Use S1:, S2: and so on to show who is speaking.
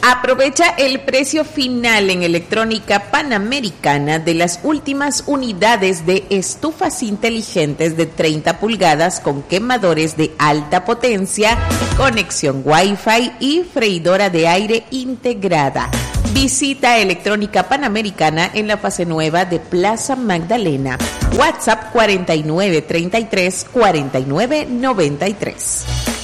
S1: Aprovecha el precio final en Electrónica Panamericana de las últimas unidades de estufas inteligentes de 30 pulgadas con quemadores de alta potencia, conexión Wi-Fi y freidora de aire integrada. Visita Electrónica Panamericana en la fase nueva de Plaza Magdalena. WhatsApp 4933 4993.